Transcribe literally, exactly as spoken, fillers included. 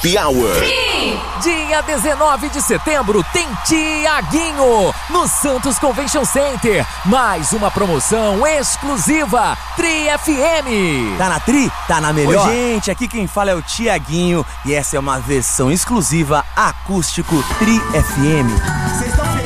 Happy Hour. Dia dezenove de setembro tem Tiaguinho no Santos Convention Center. Mais uma promoção exclusiva Tri F M. Tá na Tri? Tá na melhor. Oi, gente, aqui quem fala é o Tiaguinho e essa é uma versão exclusiva acústico Tri F M.